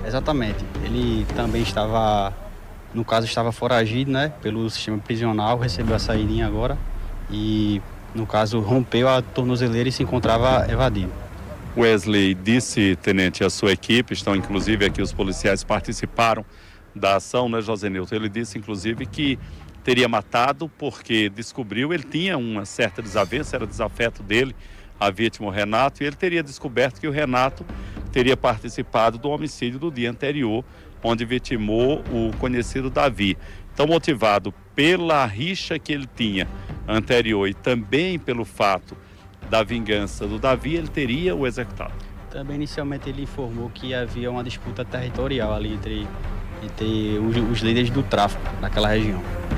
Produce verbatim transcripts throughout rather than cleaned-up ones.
Exatamente. Ele também estava, no caso, estava foragido, né, pelo sistema prisional, recebeu a saída agora e, no caso, rompeu a tornozeleira e se encontrava evadido. Wesley disse, tenente, a sua equipe, estão inclusive aqui os policiais participaram da ação, né, José Nilton? Ele disse, inclusive, que teria matado porque descobriu, ele tinha uma certa desavença, era desafeto dele, a vítima, o Renato, e ele teria descoberto que o Renato teria participado do homicídio do dia anterior, onde vitimou o conhecido Davi. Então, motivado pela rixa que ele tinha anterior e também pelo fato da vingança do Davi, ele teria o executado. Também, inicialmente, ele informou que havia uma disputa territorial ali entre, entre os, os líderes do tráfico naquela região.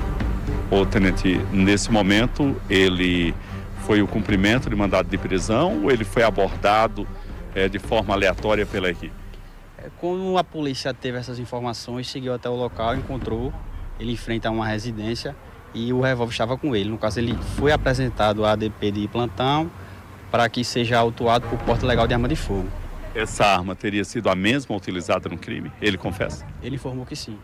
Ô, tenente, nesse momento, ele foi o cumprimento de mandado de prisão ou ele foi abordado é, de forma aleatória pela equipe? É, quando a polícia teve essas informações, seguiu até o local, encontrou ele em frente a uma residência e o revólver estava com ele. No caso, ele foi apresentado à A D P de plantão para que seja autuado por porte ilegal de arma de fogo. Essa arma teria sido a mesma utilizada no crime? Ele confessa? Ele informou que sim.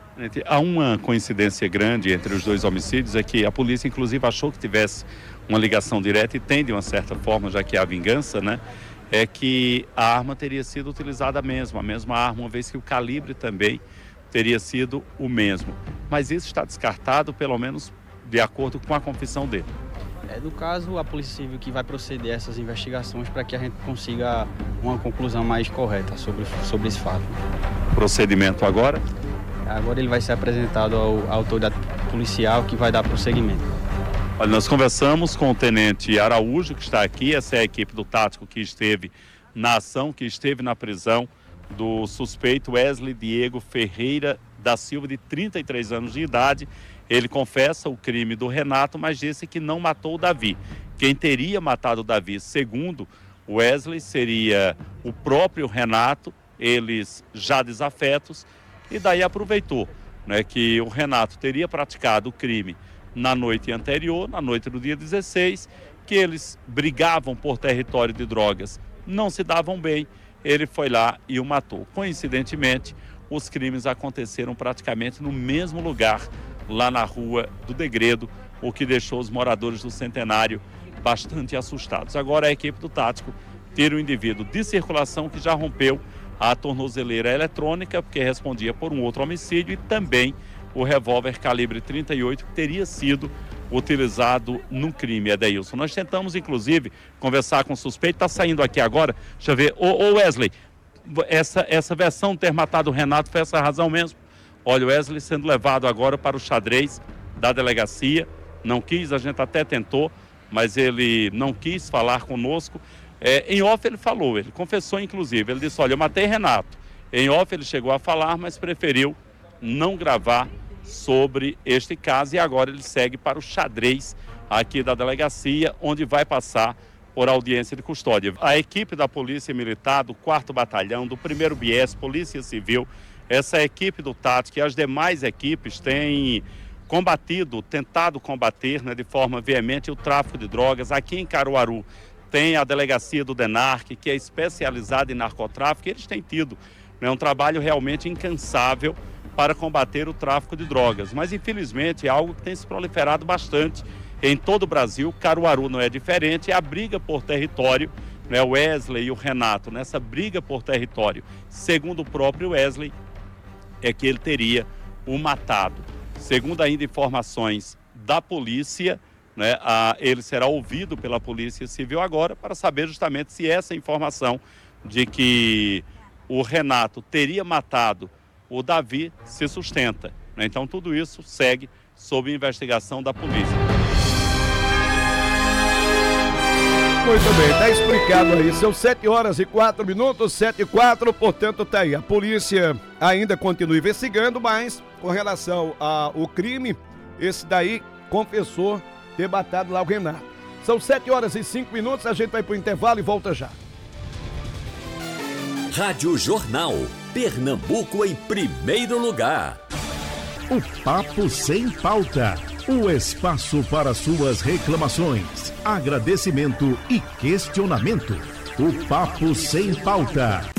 Há uma coincidência grande entre os dois homicídios, é que a polícia inclusive achou que tivesse uma ligação direta e tem de uma certa forma, já que há vingança, né? É que a arma teria sido utilizada mesmo, a mesma arma, uma vez que o calibre também teria sido o mesmo. Mas isso está descartado, pelo menos de acordo com a confissão dele. É, no caso, a Polícia Civil que vai proceder a essas investigações para que a gente consiga uma conclusão mais correta sobre, sobre esse fato. Procedimento agora? Agora ele vai ser apresentado ao, à autoridade policial que vai dar prosseguimento. Olha, nós conversamos com o tenente Araújo, que está aqui, essa é a equipe do tático que esteve na ação, que esteve na prisão do suspeito Wesley Diego Ferreira da Silva, de trinta e três anos de idade. Ele confessa o crime do Renato, mas disse que não matou o Davi. Quem teria matado o Davi, segundo Wesley, seria o próprio Renato, eles já desafetos, e daí aproveitou, né, que o Renato teria praticado o crime na noite anterior, na noite do dia dezesseis, que eles brigavam por território de drogas, não se davam bem, ele foi lá e o matou. Coincidentemente, os crimes aconteceram praticamente no mesmo lugar, lá na Rua do Degredo, o que deixou os moradores do Centenário bastante assustados. Agora a equipe do tático tira o indivíduo de circulação que já rompeu a tornozeleira eletrônica, porque respondia por um outro homicídio, e também o revólver calibre trinta e oito que teria sido utilizado no crime, Edeilson. Nós tentamos, inclusive, conversar com o suspeito, está saindo aqui agora, deixa eu ver, ô, ô Wesley, essa, essa versão de ter matado o Renato foi essa a razão mesmo? Olha, o Wesley sendo levado agora para o xadrez da delegacia, não quis, a gente até tentou, mas ele não quis falar conosco. É, em off ele falou, ele confessou inclusive, ele disse, olha, eu matei Renato. Em off ele chegou a falar, mas preferiu não gravar sobre este caso e agora ele segue para o xadrez aqui da delegacia, onde vai passar por audiência de custódia. A equipe da Polícia Militar, do quarto Batalhão, do primeiro B S, Polícia Civil, essa equipe do tático e as demais equipes têm combatido, tentado combater, né, de forma veemente o tráfico de drogas. Aqui em Caruaru tem a delegacia do DENARC, que é especializada em narcotráfico, e eles têm tido, né, um trabalho realmente incansável para combater o tráfico de drogas. Mas, infelizmente, é algo que tem se proliferado bastante em todo o Brasil. Caruaru não é diferente, é a briga por território, né, o Wesley e o Renato, nessa briga por território, segundo o próprio Wesley, é que ele teria o matado. Segundo ainda informações da polícia, né, a, ele será ouvido pela Polícia Civil agora para saber justamente se essa informação de que o Renato teria matado o Davi se sustenta, né? Então tudo isso segue sob investigação da polícia. Muito bem, está explicado aí. São sete horas e quatro minutos, sete e quatro, portanto tá aí. A polícia ainda continua investigando, mas com relação ao crime, esse daí confessou ter matado lá o Renato. São sete horas e cinco minutos, a gente vai pro intervalo e volta já. Rádio Jornal, Pernambuco em primeiro lugar. O Papo Sem Pauta, o espaço para suas reclamações, agradecimento e questionamento. O Papo Sem Pauta.